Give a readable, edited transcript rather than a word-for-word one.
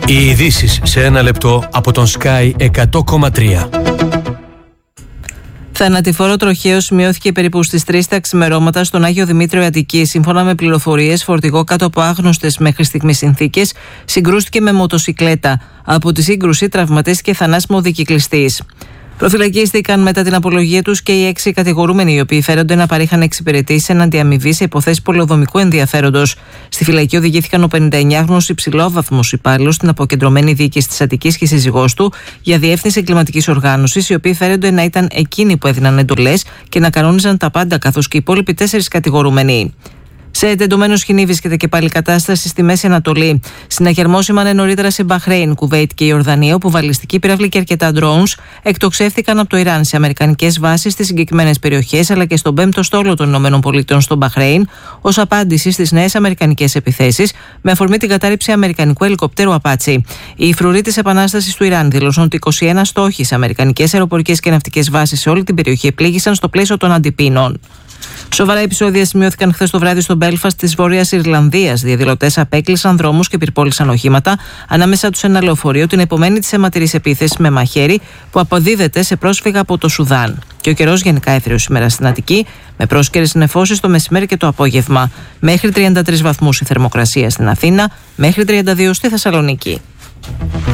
Οι ειδήσεις σε ένα λεπτό από τον Sky 100,3. Θανατηφόρο τροχαίο σημειώθηκε περίπου στις 3 τα ξημερώματα στον Άγιο Δημήτριο Αττικής. Σύμφωνα με πληροφορίες, φορτηγό κάτω από άγνωστες μέχρι στιγμής συνθήκες συγκρούστηκε με μοτοσικλέτα. Από τη σύγκρουση τραυματίστηκε θανάσιμο δικυκλιστής. Προφυλακίστηκαν μετά την απολογία τους και οι 6 κατηγορούμενοι, οι οποίοι φέρονται να παρήχαν εξυπηρετήσεις εναντί αμοιβή σε υποθέσεις πολεοδομικού ενδιαφέροντος. Στη φυλακή οδηγήθηκαν ο 59χρονος υψηλόβαθμος υπάλληλος στην αποκεντρωμένη διοίκηση της Αττικής και σύζυγός του για διεύθυνση εγκληματικής οργάνωσης, οι οποίοι φέρονται να ήταν εκείνοι που έδιναν εντολές και να κανόνιζαν τα πάντα, καθώς και οι υπόλοιποι 4 κατηγορούμενοι. Σε τεντωμένο σκηνή βρίσκεται και πάλι κατάσταση στη Μέση Ανατολή. Συναγερμόσημανε νωρίτερα σε Μπαχρέιν, Κουβέιτ και Ιορδανία, όπου βαλιστική πυράβλη και αρκετά drones εκτοξεύτηκαν από το Ιράν σε αμερικανικές βάσεις στις συγκεκριμένες περιοχές, αλλά και στον 5ο στόλο των ΗΠΑ στο Μπαχρέιν, ως απάντηση στις νέες αμερικανικές επιθέσεις, με αφορμή την κατάρριψη αμερικανικού ελικοπτέρου Απάτσι. Οι φρουροί της Επανάστασης του Ιράν δήλωσαν ότι 21 στόχοι σε αμερικανικές αεροπορικές και ναυτικές βάσεις σε όλη την περιοχή επλήγησαν στο πλαίσιο των αντιπίνων. Σοβαρά επεισόδια σημειώθηκαν χθες το βράδυ στο Μπέλφαστ της Βόρειας Ιρλανδίας. Διαδηλωτές απέκλεισαν δρόμους και πυρπόλησαν οχήματα, ανάμεσα τους ένα λεωφορείο, την επομένη της αιματηρής επίθεσης με μαχαίρι που αποδίδεται σε πρόσφυγα από το Σουδάν. Και ο καιρός γενικά έθριος σήμερα στην Αττική, με πρόσκαιρες νεφώσεις το μεσημέρι και το απόγευμα. Μέχρι 33 βαθμούς η θερμοκρασία στην Αθήνα, μέχρι 32 στη Θεσσαλονίκη.